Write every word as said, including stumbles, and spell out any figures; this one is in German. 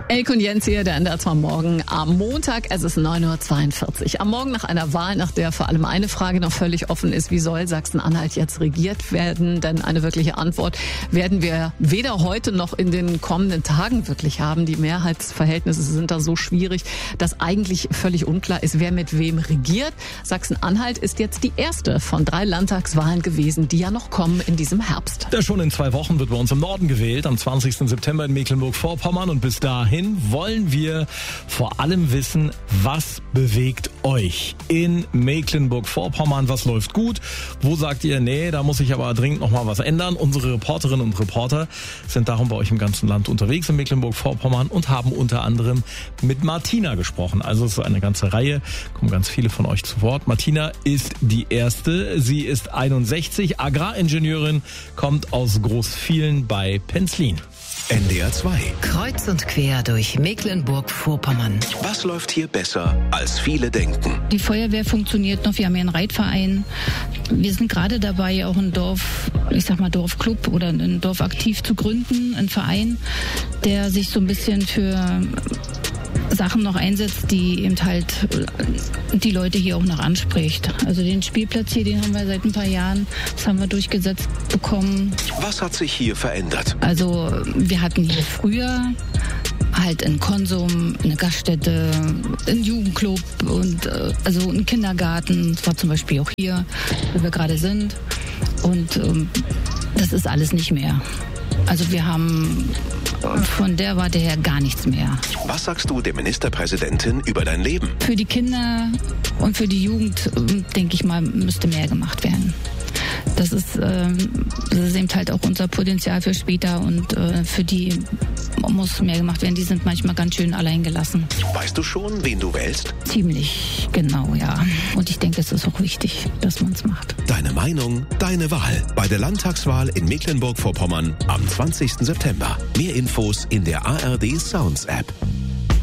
Elke und Jens hier, der N D R zwei Morgen am Montag. Es ist neun Uhr zweiundvierzig. Am Morgen nach einer Wahl, nach der vor allem eine Frage noch völlig offen ist: Wie soll Sachsen-Anhalt jetzt regiert werden? Denn eine wirkliche Antwort werden wir weder heute noch in den kommenden Tagen wirklich haben. Die Mehrheitsverhältnisse sind da so schwierig, dass eigentlich völlig unklar ist, wer mit wem regiert. Sachsen-Anhalt ist jetzt die erste von drei Landtagswahlen gewesen, die ja noch kommen in diesem Herbst. Ja, schon in zwei Wochen wird bei uns im Norden gewählt, am zwanzigsten September in Mecklenburg-Vorpommern. Und bis dahin wollen wir vor allem wissen, was bewegt euch in Mecklenburg-Vorpommern? Was läuft gut? Wo sagt ihr, nee, da muss ich aber dringend noch mal was ändern? Unsere Reporterinnen und Reporter sind darum bei euch im ganzen Land unterwegs in Mecklenburg-Vorpommern und haben unter anderem mit Martina gesprochen. Also es ist eine ganze Reihe, kommen ganz viele von euch zu Wort. Martina ist die erste. Sie ist einundsechzig, Agraringenieurin, kommt aus Großvielen bei Penzlin. N D R zwei. Kreuz und quer durch Mecklenburg-Vorpommern. Was läuft hier besser, als viele denken? Die Feuerwehr funktioniert noch, wir haben ja einen Reitverein. Wir sind gerade dabei, auch ein Dorf, ich sag mal Dorfclub oder ein Dorf aktiv zu gründen, ein Verein, der sich so ein bisschen für Sachen noch einsetzt, die eben halt die Leute hier auch noch anspricht. Also den Spielplatz hier, den haben wir seit ein paar Jahren, das haben wir durchgesetzt bekommen. Was hat sich hier verändert? Also wir hatten hier früher halt einen Konsum, eine Gaststätte, einen Jugendclub und äh, also einen Kindergarten. Das war zum Beispiel auch hier, wo wir gerade sind. Und ähm, das ist alles nicht mehr. Also wir haben von der Warte her gar nichts mehr. Was sagst du der Ministerpräsidentin über dein Leben? Für die Kinder und für die Jugend, denke ich mal, müsste mehr gemacht werden. Das ist, äh, das ist eben halt auch unser Potenzial für später und äh, für die muss mehr gemacht werden. Die sind manchmal ganz schön allein gelassen. Weißt du schon, wen du wählst? Ziemlich genau, ja. Und ich denke, es ist auch wichtig, dass man es macht. Deine Meinung, deine Wahl. Bei der Landtagswahl in Mecklenburg-Vorpommern am zwanzigsten September. Mehr Infos in der A R D Sounds App.